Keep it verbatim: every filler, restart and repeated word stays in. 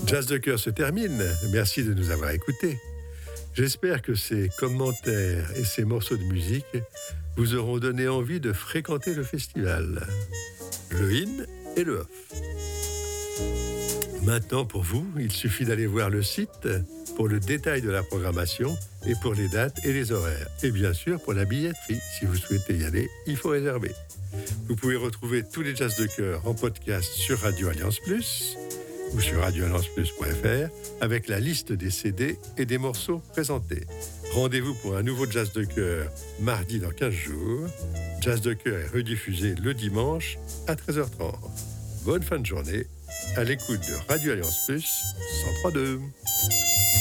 Jazz de cœur se termine. Merci de nous avoir écoutés. J'espère que ces commentaires et ces morceaux de musique vous auront donné envie de fréquenter le festival. Le in et le off. Maintenant, pour vous, il suffit d'aller voir le site pour le détail de la programmation et pour les dates et les horaires. Et bien sûr, pour la billetterie. Si vous souhaitez y aller, il faut réserver. Vous pouvez retrouver tous les jazz de cœur en podcast sur Radio Alliance Plus ou sur radio alliance plus point f r avec la liste des C D et des morceaux présentés. Rendez-vous pour un nouveau Jazz de cœur mardi dans quinze jours. Jazz de cœur est rediffusé le dimanche à treize heures trente. Bonne fin de journée à l'écoute de Radio Alliance Plus cent trois virgule deux.